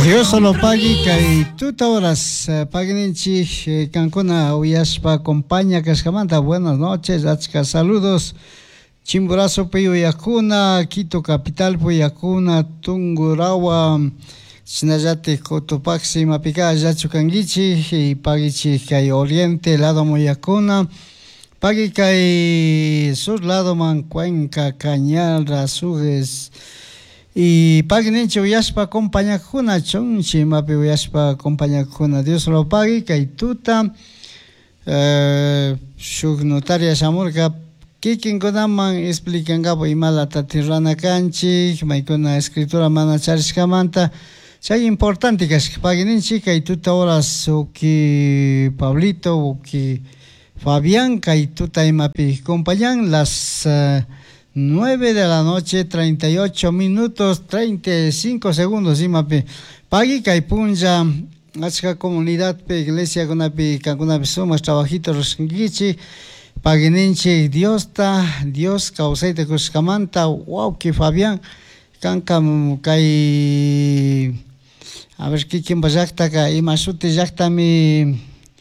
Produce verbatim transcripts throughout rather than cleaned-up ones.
Dios solo pagui kay tuta horas pagininchi Cancuna uyashpa acompaña Cascamanta. Buenas noches, achka saludos. Chimborazo Puyakuna, Quito capital Puyakuna, Tungurawa, Sinayate Cotopaxi, Mapica, Yachucanguichi, y Pagichi kay oriente, lado Moyacuna, Pagui kay sur lado Man, Cuenca, Cañal, Rasuges. Y paginenche uyashpa acompaña kuna chonchi mapi uyashpa acompaña kuna Dios lo pagui kay tuta eh, shuk notaria shamurka kikin kunaman explicangapo imala tatirrana kanchik maykuna escritura mana charishkamanta chay importante kash paginenche kay tuta horas uki Pablito uki Fabián kay tuta imapi acompañan las uh, nueve de la noche, treinta y ocho minutos, treinta y cinco segundos. Imapi pagi kay punja, achka comunidad pe iglesia kunapi kankunapi sumas trabajitos roskingichi, pagininchi Dios ta, Dios causaite kuskamanta, wow que Fabián, kankam kay, a ver qué quién va yakta ka imashute yakta mi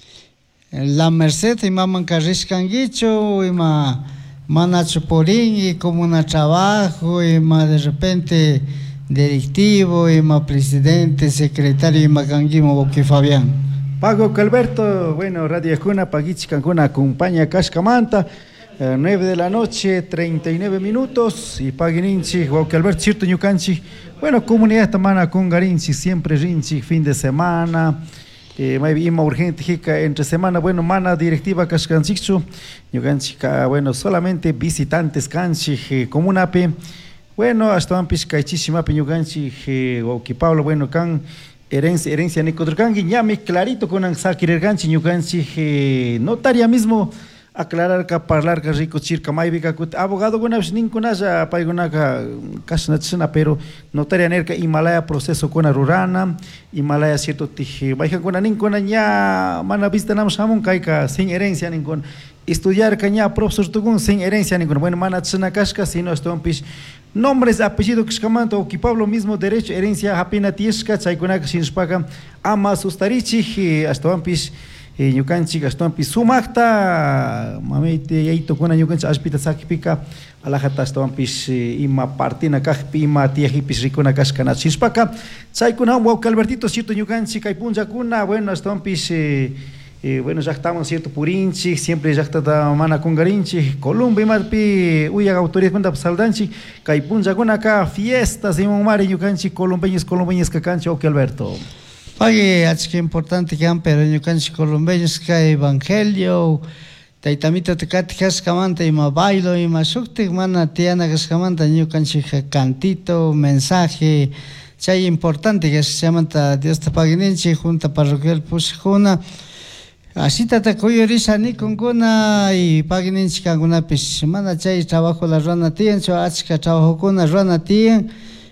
la Merced imaman karishkangicho ima Manacho Porín y como un trabajo y más de repente directivo y más presidente, secretario y más canguimo Boqui Fabián. Pago Calberto, bueno, Radio Cuna, Paguichi Cancuna acompaña Cascamanta, eh, nueve de la noche, treinta y nueve minutos, y Paguininchi, Boqui Alberto, cierto Ñucanchi, bueno, comunidad esta mana con Garinchi, siempre Rinchi, fin de semana. Eh, mai ima urgente jica entre semana, bueno, mana directiva Cascancichu, Ñuganchica, bueno, solamente visitantes canchi, eh, comunape, bueno, hasta un piscaichísima Ñuganchi, eh, o que Pablo, bueno, can herencia, herencia Nicodrcangi, ñame clarito con Ansakir Ganchi, Ñuganchi, eh, notaria mismo. Aclarar que hablar que rico circa maibica abogado una vez ningunaja paigonaga casnatsena pero notaria nerca Himalaya proceso con rurana Himalaya cierto tije baja con ninguna ña mana vista nam samun kaika sin herencia ningún estudiar caña profesor tugun sin herencia ningún bueno mana tsena casca sino esto pis nombres apellido que escamanto o que Pablo mismo derecho herencia hapina tiesca chaikunaka sin spaga ama sustarichi hasta pis Eh, Ñucanchi Gastón Pisumakta, mamete yaito kuna Ñucanchi aspita sakipika, alajata Gastón Pis ima partina kahpi ima tiajipis ricuna cascana chispaka, chaikuna wow Calbertito cierto Ñucanchi kaipunja kuna, bueno Gastón Pis eh, eh, bueno ya estamos cierto purinchi, siempre ya está mana con garinchi, Colombia marpi uya autoridad cuenta saldanchi, kaipunja kuna acá fiestas en Mari Ñucanchi colombeños colombeños cacanchi o Alberto. Pague, que importante que han pero Ñucanchi colombeños que evangelio, taitamito tecate cascamanta y ma bailo y ma sukte mana tiana cascamanta Ñucanchi cantito, mensaje, chay importante que se llama Dios te paguinenchi junta parroquial pusjuna, así tata coyorisa ni con guna y paguinenchi canguna pis, mana chay trabajo la rana tien, so achka trabajo con la rana tien.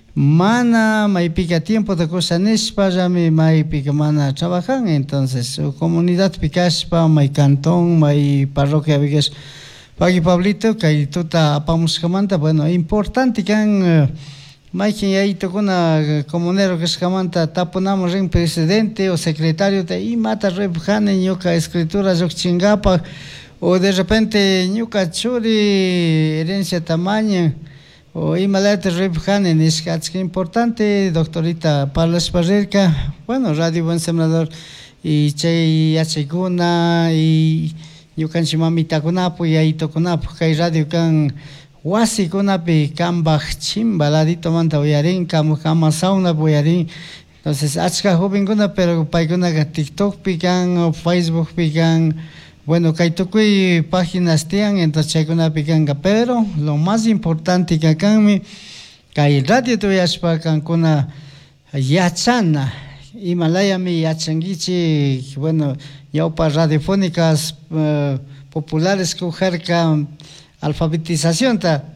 Mana maipica tiempo de cosa nespa ya me maipica mana trabajan entonces su comunidad picaspa mai cantón mai parroquia vigas pagi Pablito que tuta apamos camanta bueno importante que han mai que ahí tocona comunero que escamanta taponamos en presidente o secretario de y mata rebjane ñuca escritura yo chingapa o de repente ñuca churi herencia tamaño o Himalaya Rebhanen es que importante, doctorita Paula Esparrerca, bueno, Radio Buen Sembrador, y Chay Yachiguna, y Yucanchi Mamita Kunapu, y Aito Kunapu, Kai Radio Can, Wasi Kunapi, Kambach Chimba, Ladito Manta Boyarín, Kamukama Sauna Boyarín, entonces, Achka Joven Guna, pero Paiguna TikTok pican, o Facebook pican. Bueno, Kaitokui páginas tienen, entonces Chaikuna Picanga, pero lo más importante que acá mi Kai Radio Tuyashpa Cancuna Yachana, Himalaya mi Yachangichi, bueno, yaupa radiofónicas uh, populares que ujerca alfabetización ta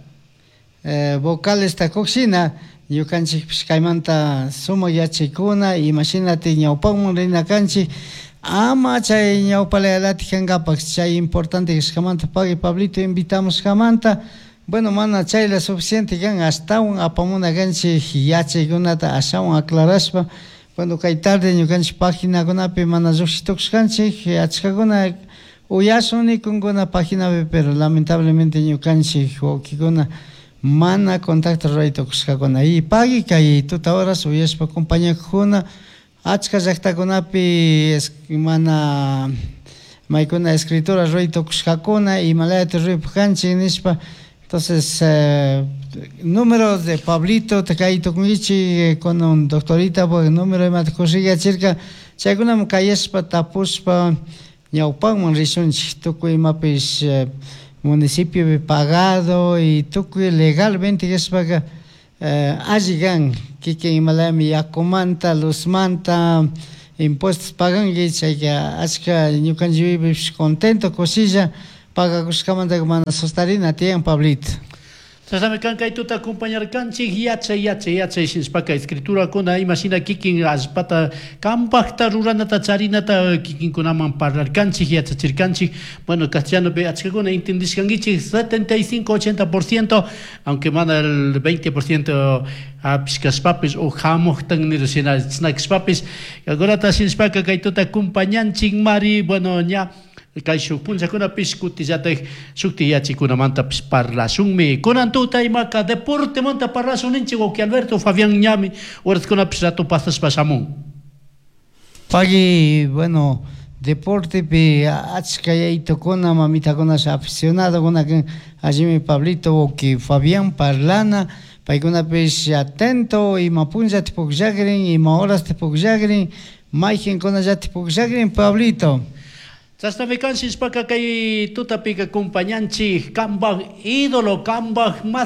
uh, vocales ta cocina, yucanchi Kaimanta sumo Yachikuna, imagínate ñaupamun reina canchi. Ama chay ñawpallayalati kangapak chay importante que jamanta pague Pablito invitamos jamanta bueno mana chay la suficiente kan hasta un apamuna ganchi yachay gunata ashawan aclarashpa cuando kay tarde ñukanchik paginakunapi mana lluqsitukuskanchik achkakuna uyasuni kunkuna paginapi pero lamentablemente ñukanchik wawkikuna mana contacto ruraytukushkakuna y pagi kay tuta horas uyashpa compañerakuna achka llaqtakunapi mana maykuna escritura ruraytukushkakuna imalayata ruraypukanchik nishpa. Entonces, eh, número de Pablito, te caí tokungichi con un doctorita, porque número de matakushiga circa, si alguna me cayespa tapuspa, ñaupagman risunchi, tukui mapis municipio pagado y tukui legalmente que es paga, ajigan, kike imalami yakumanta, luzmanta, impuestos pagan, y que achka ñukanji contento, cosilla. Paga kushkamanta mana sostarina tiyan Pablito. Sasame kan kay tuta acompañar kanchik yache yache yache shinspaka escritura kuna imagina kikin aspata kampakta ruranata charinata kikin kunaman parlar kanchik yachachir kanchik bueno castellano be achkuna entendiskangichik setenta y cinco ochenta por ciento aunque mana el veinte por ciento a piscas papis o jamok tan ni resina snacks papis agora ta shinspaka kay tuta acompañanchik mari bueno nya kaishu punja kuna piskuti jate sukti yachi kuna manta parlasunmi kunan tuta imaka deporte manta parlasuninchi que Alberto Fabián Ñami orat kuna pisato pasas pasamun pagi bueno deporte pe achka yaito kuna mamita kuna aficionado kuna que allí mi Pablito o que Fabián parlana paikuna pes atento y mapunja tipo jagrin y mahoras tipo jagrin maigen kuna ya tipo jagrin Pablito. Hasta me cansis para que tuta pica acompañanchi, cambag ídolo, cambag más